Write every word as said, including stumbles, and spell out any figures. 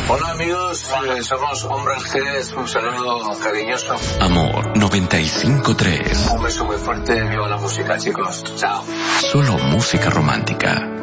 Hola amigos, eh, somos Hombres G, un saludo cariñoso. Amor noventa y cinco tres. Un beso muy fuerte, viva la música chicos, chao. Solo música romántica.